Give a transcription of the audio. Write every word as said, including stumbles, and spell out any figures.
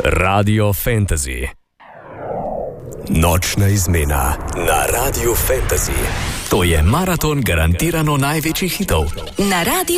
Radio Fantasy. Nočna izmena na Radio Fantasy. To je maraton garantirano največjih hitov. Na Radio